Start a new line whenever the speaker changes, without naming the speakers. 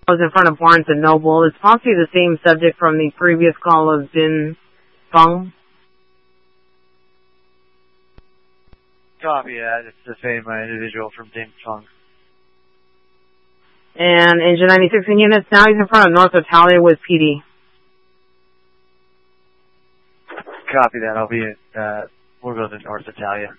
was in front of Barnes and Noble. It's possibly the same subject from the previous call of Din Feng.
Copy that. It's the same individual from Din Feng.
And engine 96 in units. Now he's in front of North Italia with PD.
Copy that. We'll go to North Italia.